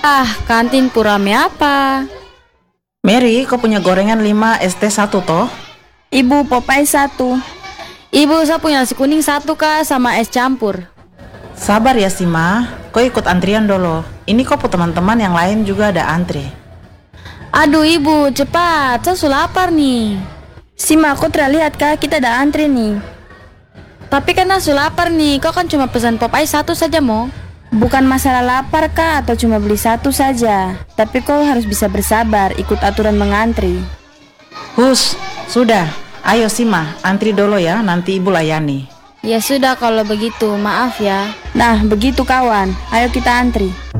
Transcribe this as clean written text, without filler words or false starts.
Ah, kantin kurame apa? Mary, kau punya gorengan 5 ST 1 toh? Ibu, Popeye 1. Ibu, saya punya nasi kuning 1 kak sama es campur. Sabar ya Sima, kau ikut antrian dulu. Ini kau teman-teman yang lain juga ada antri. Aduh ibu, cepat, saya sudah lapar nih. Sima, aku terlihat kak, kita ada antri nih. Tapi kan saya sudah lapar nih, kau kan cuma pesan Popeye 1 saja mo. Bukan masalah lapar kak, atau cuma beli 1 saja. Tapi kau harus bisa bersabar, ikut aturan mengantri. Hus, sudah. Ayo Sima, antri dulu ya, nanti ibu layani. Ya sudah kalau begitu, maaf ya. Nah, begitu kawan. Ayo kita antri.